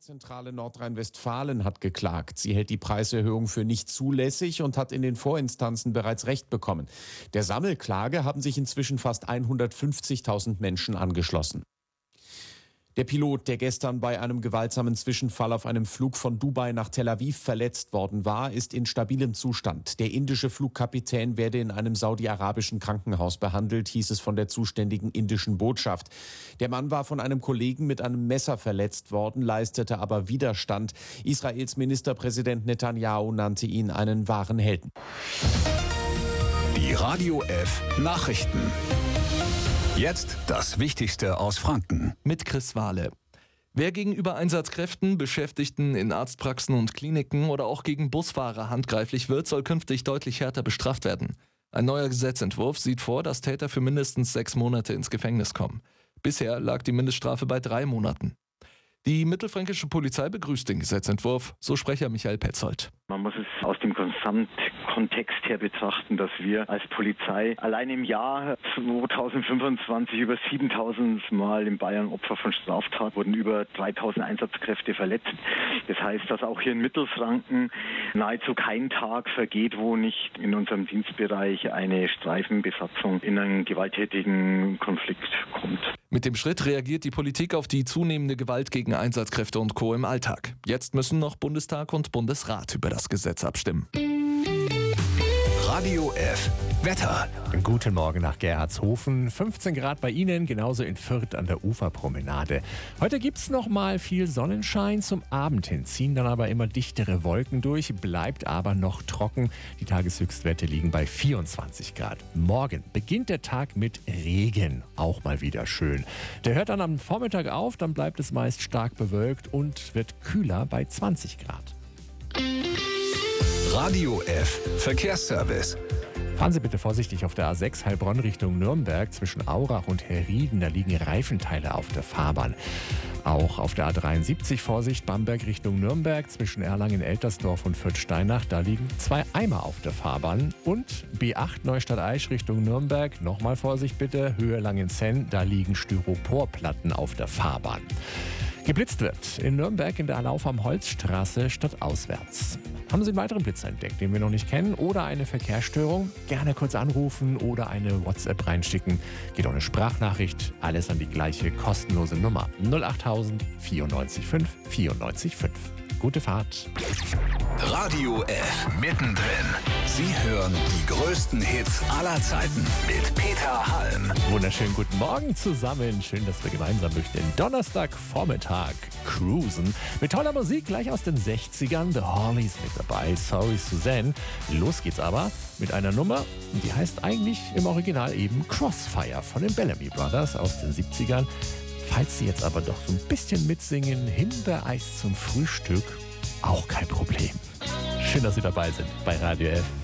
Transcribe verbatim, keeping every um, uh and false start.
Steuerzentrale Nordrhein-Westfalen hat geklagt. Sie hält die Preiserhöhung für nicht zulässig und hat in den Vorinstanzen bereits Recht bekommen. Der Sammelklage haben sich inzwischen fast hundertfünfzigtausend Menschen angeschlossen. Der Pilot, der gestern bei einem gewaltsamen Zwischenfall auf einem Flug von Dubai nach Tel Aviv verletzt worden war, ist in stabilem Zustand. Der indische Flugkapitän werde in einem saudi-arabischen Krankenhaus behandelt, hieß es von der zuständigen indischen Botschaft. Der Mann war von einem Kollegen mit einem Messer verletzt worden, leistete aber Widerstand. Israels Ministerpräsident Netanyahu nannte ihn einen wahren Helden. Die Radio F Nachrichten. Jetzt das Wichtigste aus Franken. Mit Chris Wahle. Wer gegenüber Einsatzkräften, Beschäftigten in Arztpraxen und Kliniken oder auch gegen Busfahrer handgreiflich wird, soll künftig deutlich härter bestraft werden. Ein neuer Gesetzentwurf sieht vor, dass Täter für mindestens sechs Monate ins Gefängnis kommen. Bisher lag die Mindeststrafe bei drei Monaten. Die mittelfränkische Polizei begrüßt den Gesetzentwurf, so Sprecher Michael Petzold. Man muss es aus dem Gesamtkontext her betrachten, dass wir als Polizei allein im Jahr zweitausendfünfundzwanzig über siebentausend Mal in Bayern Opfer von Straftaten wurden, über dreitausend Einsatzkräfte verletzt. Das heißt, dass auch hier in Mittelfranken nahezu kein Tag vergeht, wo nicht in unserem Dienstbereich eine Streifenbesatzung in einen gewalttätigen Konflikt kommt. Mit dem Schritt reagiert die Politik auf die zunehmende Gewalt gegen Einsatzkräfte und Co. im Alltag. Jetzt müssen noch Bundestag und Bundesrat über das Gesetz abstimmen. Radio F Wetter. Guten Morgen nach Gerhardshofen. fünfzehn Grad bei Ihnen, genauso in Fürth an der Uferpromenade. Heute gibt es noch mal viel Sonnenschein. Zum Abend hin ziehen dann aber immer dichtere Wolken durch, bleibt aber noch trocken. Die Tageshöchstwerte liegen bei vierundzwanzig Grad. Morgen beginnt der Tag mit Regen. Auch mal wieder schön. Der hört dann am Vormittag auf, dann bleibt es meist stark bewölkt und wird kühler bei zwanzig Grad. Radio F Verkehrsservice. Fahren Sie bitte vorsichtig auf der A sechs Heilbronn Richtung Nürnberg zwischen Aurach und Herrieden. Da liegen Reifenteile auf der Fahrbahn. Auch auf der A dreiundsiebzig Vorsicht Bamberg Richtung Nürnberg zwischen Erlangen-Eltersdorf und Fürth-Steinach. Da liegen zwei Eimer auf der Fahrbahn. Und B acht Neustadt-Aisch Richtung Nürnberg. Nochmal Vorsicht bitte, Höhe Langenzenn. Da liegen Styroporplatten auf der Fahrbahn. Geblitzt wird in Nürnberg in der Lauf am Holzstraße stadtauswärts. Haben Sie einen weiteren Blitzer entdeckt, den wir noch nicht kennen, oder eine Verkehrsstörung? Gerne kurz anrufen oder eine WhatsApp reinschicken. Geht auch eine Sprachnachricht. Alles an die gleiche kostenlose Nummer. null achttausend vierundneunzig fünf vierundneunzig fünf. Gute Fahrt. Radio F mittendrin. Sie hören die größten Hits aller Zeiten mit Peter Halm. Wunderschönen guten Morgen zusammen. Schön, dass wir gemeinsam durch den Donnerstagvormittag cruisen. Mit toller Musik gleich aus den sechzigern. The Hollies mit dabei. Sorry Suzanne. Los geht's aber mit einer Nummer, die heißt eigentlich im Original eben Crossfire von den Bellamy Brothers aus den siebzigern. Falls Sie jetzt aber doch so ein bisschen mitsingen, Himbeereis zum Frühstück, auch kein Problem. Schön, dass Sie dabei sind bei Radio F.